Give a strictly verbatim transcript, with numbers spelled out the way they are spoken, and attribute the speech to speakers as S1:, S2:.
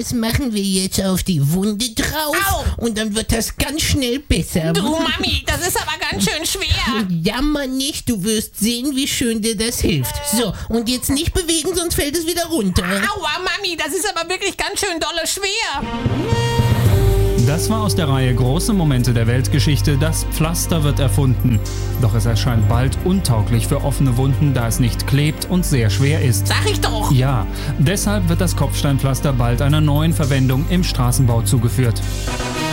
S1: das machen wir jetzt auf die Wunde drauf.
S2: Au.
S1: Und dann wird das ganz schnell besser.
S2: Du Mami, das ist aber ganz schön schwer.
S1: Jammer nicht, du wirst sehen, wie schön dir das hilft. So, und jetzt nicht bewegen, sonst fällt es wieder runter.
S2: Aua Mami, das ist aber wirklich ganz schön dolle schwer.
S3: Das war aus der Reihe Große Momente der Weltgeschichte. Das Pflaster wird erfunden. Doch es erscheint bald untauglich für offene Wunden, da es nicht klebt und sehr schwer ist.
S2: Sag ich doch.
S3: Ja, deshalb wird das Kopfsteinpflaster bald einer neuen Verwendung im Straßenbau zugeführt.